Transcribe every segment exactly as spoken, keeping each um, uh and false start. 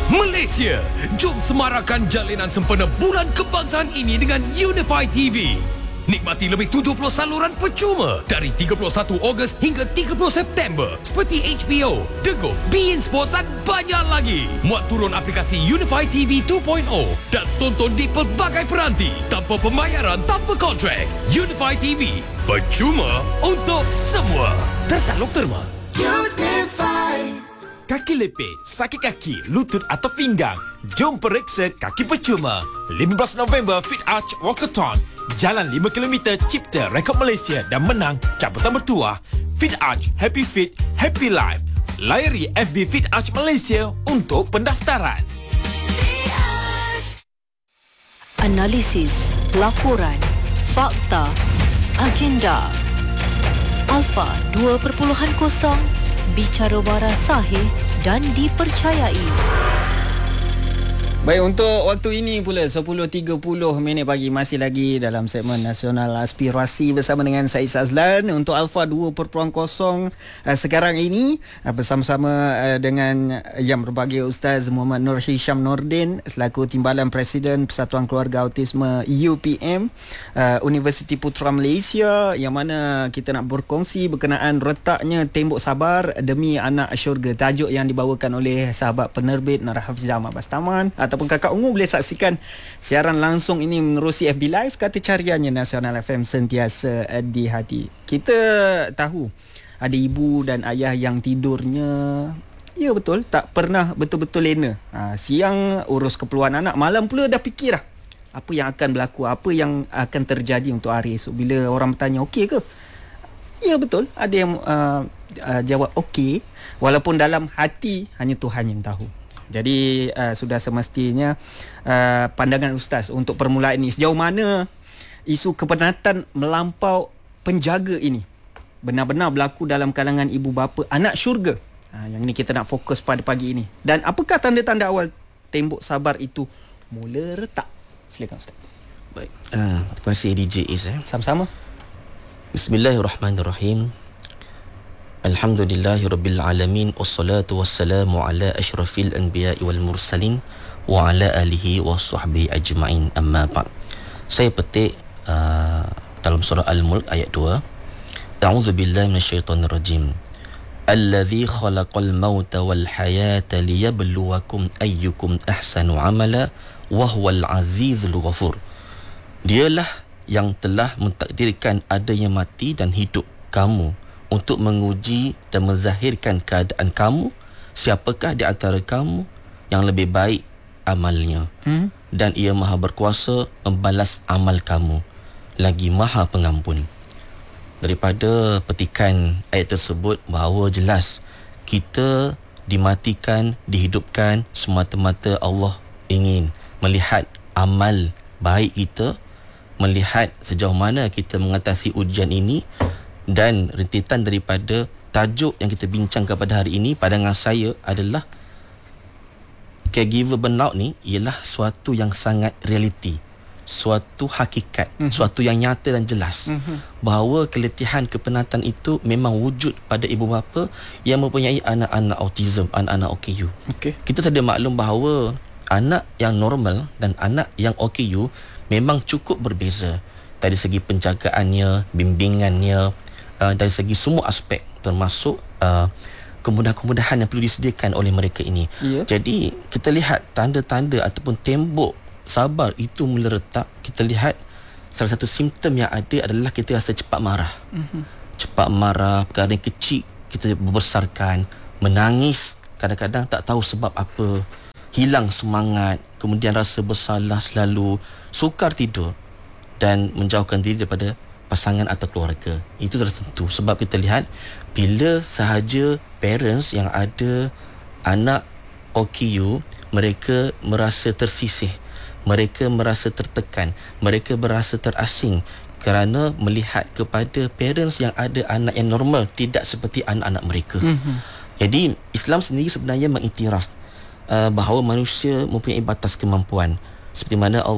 Malaysia, jom semarakkan jalinan sempena bulan kebangsaan ini dengan Unify T V. Nikmati lebih tujuh puluh saluran percuma dari tiga puluh satu Ogos hingga tiga puluh September seperti H B O, Dego, beIN Sports dan banyak lagi. Muat turun aplikasi Unify T V dua titik kosong dan tonton di pelbagai peranti tanpa pembayaran, tanpa kontrak. Unify T V, percuma untuk semua. Tertaluk terma. Unify. Kaki lepit, sakit kaki, lutut atau pinggang? Jom periksa kaki percuma. lima belas November Fit Arch Walkathon. Jalan lima kilometer cipta rekod Malaysia dan menang cabutan bertuah. Fit Arch, Happy Fit, Happy Life. Layari F B Fit Arch Malaysia untuk pendaftaran. Analisis, laporan, fakta, agenda. Alpha dua titik kosong, bicara waras sahih dan dipercayai. Baik, untuk waktu ini pula sepuluh tiga puluh minit pagi masih lagi dalam segmen Nasional Aspirasi bersama dengan saya Sazlan untuk Alpha dua titik kosong sekarang ini bersama-sama dengan yang berbahagia Ustaz Muhammad Nur Hisham Nordin selaku Timbalan Presiden Persatuan Keluarga Autisme U P M Universiti Putra Malaysia, yang mana kita nak berkongsi berkenaan retaknya tembok sabar demi anak syurga, tajuk yang dibawakan oleh sahabat penerbit Nur Hafizah Ahmad Bastaman ataupun Kakak Ungu. Boleh saksikan siaran langsung ini menerusi F B Live, kata cariannya Nasional F M sentiasa di hati. Kita tahu ada ibu dan ayah yang tidurnya, ya betul, tak pernah betul-betul lena. Ha, siang urus keperluan anak, malam pula dah fikir dah apa yang akan berlaku, apa yang akan terjadi untuk hari esok. Bila orang bertanya okey ke, ya betul, ada yang uh, uh, jawab okey, walaupun dalam hati hanya Tuhan yang tahu. Jadi uh, sudah semestinya uh, pandangan Ustaz untuk permulaan ini, sejauh mana isu kepenatan melampau penjaga ini benar-benar berlaku dalam kalangan ibu bapa anak syurga. Ha, yang ini kita nak fokus pada pagi ini. Dan apakah tanda-tanda awal tembok sabar itu mula retak? Silakan Ustaz. Baik, uh, terima kasih D J Is. Eh. Sama-sama. Bismillahirrahmanirrahim. Alhamdulillahirabbil alamin, wassalatu wassalamu ala asyrafil anbiya'i wal mursalin wa ala alihi washabbihi ajma'in, amma ba'd. Saya petik uh, dalam surah Al-Mulk ayat dua. A'udzubillahi minasyaitonir rajim. Allazi khalaqal mauta wal hayata liyabluwakum ayyukum ahsanu amala wa huwal azizul ghafur. Dialah yang telah mentakdirkan adanya mati dan hidup kamu untuk menguji dan menzahirkan keadaan kamu, siapakah di antara kamu yang lebih baik amalnya. Hmm? Dan ia maha berkuasa membalas amal kamu, lagi maha pengampun. Daripada petikan ayat tersebut bahawa jelas kita dimatikan, dihidupkan semata-mata Allah ingin melihat amal baik kita, melihat sejauh mana kita mengatasi ujian ini. Dan rintitan daripada tajuk yang kita bincangkan pada hari ini, pandangan saya adalah caregiver burnout ni ialah suatu yang sangat realiti, suatu hakikat, mm-hmm. suatu yang nyata dan jelas, mm-hmm. bahawa keletihan kepenatan itu memang wujud pada ibu bapa yang mempunyai anak-anak autism, anak-anak O K U. Okay. Kita sedia maklum bahawa anak yang normal dan anak yang O K U memang cukup berbeza dari segi penjagaannya, bimbingannya, Uh, dari segi semua aspek, termasuk uh, kemudahan-kemudahan yang perlu disediakan oleh mereka ini. Yeah. Jadi kita lihat tanda-tanda ataupun tembok sabar itu mula retak. Kita lihat salah satu simptom yang ada adalah kita rasa cepat marah. Mm-hmm. Cepat marah, perkara yang kecil kita membesarkan, menangis kadang-kadang tak tahu sebab apa, hilang semangat, kemudian rasa bersalah selalu, sukar tidur dan menjauhkan diri daripada pasangan atau keluarga. Itu tertentu sebab kita lihat bila sahaja parents yang ada anak O K U, mereka merasa tersisih, mereka merasa tertekan, mereka berasa terasing kerana melihat kepada parents yang ada anak yang normal tidak seperti anak-anak mereka. Mm-hmm. Jadi Islam sendiri sebenarnya mengiktiraf uh, bahawa manusia mempunyai batas kemampuan. Seperti mana Allah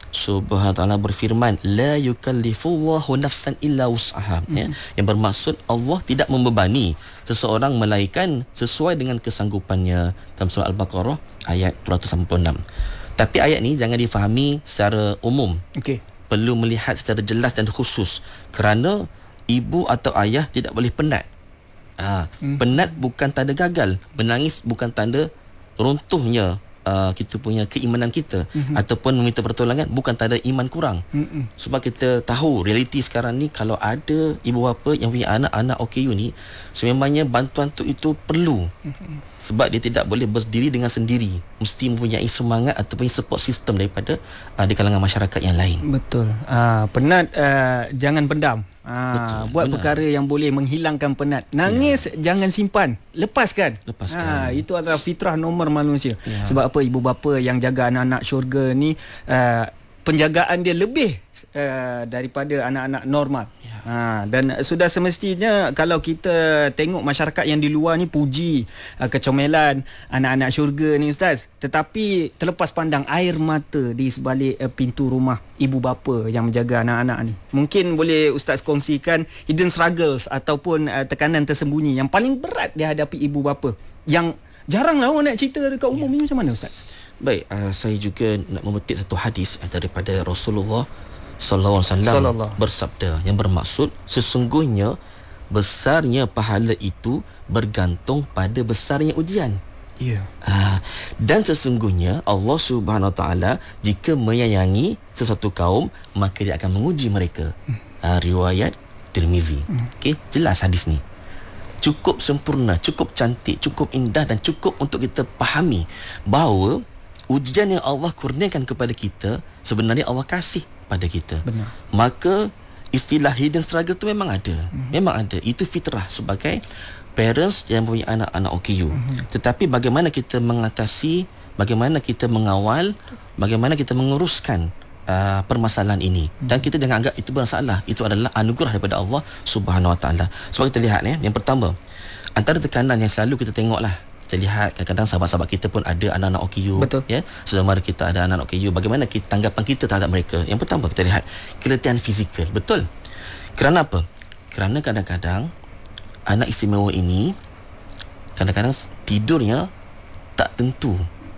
Subhanahu wa ta'ala berfirman, la yukallifullahu nafsan illa wus'aha. Hmm. Ya, yang bermaksud Allah tidak membebani seseorang melainkan sesuai dengan kesanggupannya, dalam surah Al-Baqarah ayat dua ratus sembilan puluh enam. Tapi ayat ni jangan difahami secara umum. Okey. Perlu melihat secara jelas dan khusus, kerana ibu atau ayah tidak boleh penat. Ha, hmm. Penat bukan tanda gagal, menangis bukan tanda runtuhnya Uh, kita punya keimanan kita, mm-hmm. ataupun meminta pertolongan bukan tanda iman kurang. Mm-hmm. Sebab kita tahu realiti sekarang ni, kalau ada ibu bapa yang punya anak-anak O K U ni, sememangnya bantuan tu itu perlu. Mm-hmm. Sebab dia tidak boleh berdiri dengan sendiri, mesti mempunyai semangat ataupun support system daripada uh, di kalangan masyarakat yang lain. Betul. Uh, penat uh, jangan pendam. Ah, Betul, buat benar. Perkara yang boleh menghilangkan penat. Nangis ya. Jangan simpan, lepaskan. Lepaskan. Ah, itu adalah fitrah normal manusia. Ya. Sebab apa, ibu bapa yang jaga anak-anak syurga ni, uh, penjagaan dia lebih uh, daripada anak-anak normal. Ya. Ha, dan sudah semestinya kalau kita tengok masyarakat yang di luar ni puji uh, kecomelan anak-anak syurga ni, Ustaz, tetapi terlepas pandang air mata di sebalik uh, pintu rumah ibu bapa yang menjaga anak-anak ni. Mungkin boleh Ustaz kongsikan hidden struggles ataupun uh, tekanan tersembunyi yang paling berat dihadapi ibu bapa, yang jarang lah orang nak cerita dekat umum ni. Macam mana, Ustaz? Baik, uh, saya juga nak memetik satu hadis daripada Rasulullah sallallahu alaihi wasallam bersabda, yang bermaksud sesungguhnya besarnya pahala itu bergantung pada besarnya ujian. Ya. Yeah. Uh, dan sesungguhnya Allah Subhanahu wa taala jika menyayangi sesuatu kaum, maka dia akan menguji mereka. Hmm. Uh, riwayat Tirmizi. Hmm. Okey, jelas hadis ni. Cukup sempurna, cukup cantik, cukup indah dan cukup untuk kita fahami bahawa ujian yang Allah kurniakan kepada kita sebenarnya Allah kasih pada kita. Benar. Maka istilah hidden struggle tu memang ada. Mm-hmm. Memang ada. Itu fitrah sebagai parents yang punya anak-anak O K U. Mm-hmm. Tetapi bagaimana kita mengatasi, bagaimana kita mengawal, bagaimana kita menguruskan uh, permasalahan ini. Mm-hmm. Dan kita jangan anggap itu bermasalah. Itu adalah anugerah daripada Allah Subhanahu wa taala. Sebab kita lihat ya, yang pertama, antara tekanan yang selalu kita tengoklah, kita lihat kadang-kadang sahabat-sahabat kita pun ada anak-anak O K U. Betul. Ya, saudara kita ada anak-anak O K U. Bagaimana kita, tanggapan kita terhadap mereka? Yang pertama kita lihat keletihan fizikal. Betul. Kerana apa? Kerana kadang-kadang anak istimewa ini kadang-kadang tidurnya tak tentu.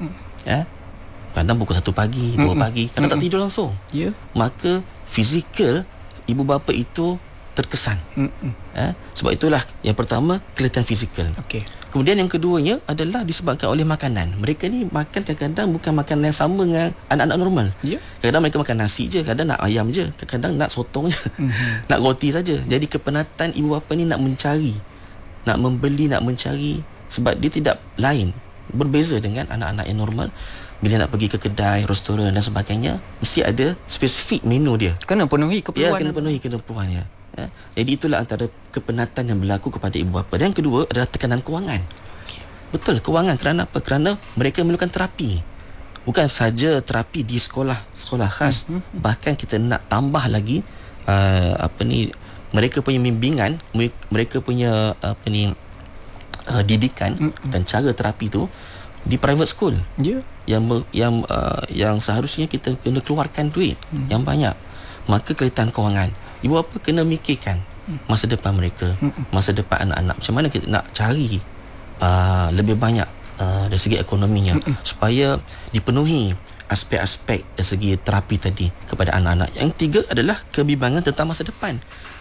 Ya. Kadang pukul satu pagi, dua pagi, kadang tak tidur langsung. Ya. Maka fizikal ibu bapa itu terkesan. Ya. Sebab itulah yang pertama, keletihan fizikal. Okey. Kemudian yang keduanya adalah disebabkan oleh makanan. Mereka ni makan kadang-kadang bukan makanan yang sama dengan anak-anak normal. Yeah. Kadang-kadang mereka makan nasi je, kadang nak ayam je, kadang-kadang nak sotong je, mm-hmm. nak roti saja. Jadi kepenatan ibu bapa ni nak mencari, nak membeli, nak mencari, sebab dia tidak lain, berbeza dengan anak-anak yang normal. Bila nak pergi ke kedai, restoran dan sebagainya, mesti ada spesifik menu dia. Kena penuhi keperluan. Ya, kena penuhi keperluannya. Ya. Jadi itulah antara kepenatan yang berlaku kepada ibu bapa. Dan yang kedua adalah tekanan kewangan. Okay. Betul, kewangan. Kerana apa? Kerana mereka memerlukan terapi. Bukan saja terapi di sekolah sekolah khas, mm-hmm. bahkan kita nak tambah lagi uh, apa ni, mereka punya bimbingan, mereka punya apa ni uh, didikan, mm-hmm. dan cara terapi tu di private school. Yeah. Yang yang uh, yang seharusnya kita kena keluarkan duit mm-hmm. yang banyak. Maka keletihan kewangan. Ibu bapa kena mikirkan masa depan mereka, masa depan anak-anak. Macam mana kita nak cari uh, lebih banyak uh, dari segi ekonominya, supaya dipenuhi aspek-aspek dari segi terapi tadi kepada anak-anak. Yang tiga adalah kebimbangan tentang masa depan.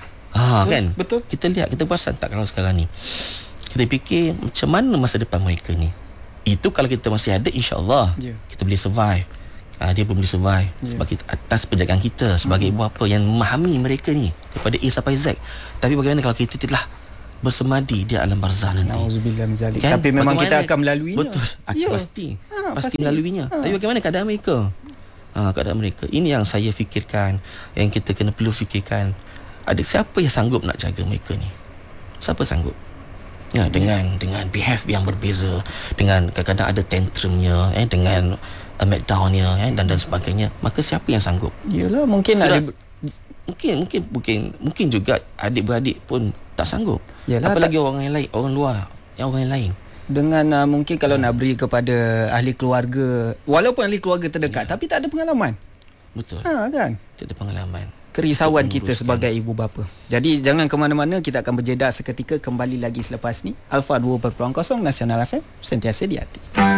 Ha, kan? Betul. Kita lihat, kita perasan tak kalau sekarang ni kita fikir macam mana masa depan mereka ni. Itu kalau kita masih ada, insya-Allah yeah. kita boleh survive. Uh, dia pun boleh survive, yeah. sebab kita, atas penjagaan kita sebagai mm. ibu bapa yang memahami mereka ni daripada A sampai Z. Tapi bagaimana kalau kita telah bersemadi di alam barzah nanti? Nauzubillah min zalik. Kan? Tapi memang bagaimana kita akan melaluinya. Betul, yeah. pasti ha, pasti melaluinya. Ha. Tapi bagaimana keadaan mereka? Ha, keadaan mereka ini yang saya fikirkan, yang kita kena perlu fikirkan. Ada siapa yang sanggup nak jaga mereka ni? Siapa sanggup? Ya, dengan dengan behave yang berbeza, dengan kadang-kadang ada tantrumnya, eh, dengan uh, meltdownnya, eh, dan dan sebagainya. Maka siapa yang sanggup? Yalah, mungkin Sudah, ada mungkin mungkin mungkin mungkin juga adik-beradik pun tak sanggup. Yalah, apalagi tak, orang yang lain, orang luar, yang orang yang lain. Dengan uh, mungkin kalau hmm. nak beri kepada ahli keluarga, walaupun ahli keluarga terdekat, ya. tapi tak ada pengalaman. Betul. Ha kan? Kita ada pengalaman. Kerisauan Untuk kita menguruskan. sebagai ibu bapa. Jadi jangan ke mana-mana, kita akan berjeda seketika, kembali lagi selepas ni. Alpha dua kosong Nasional F M, sentiasa di hati.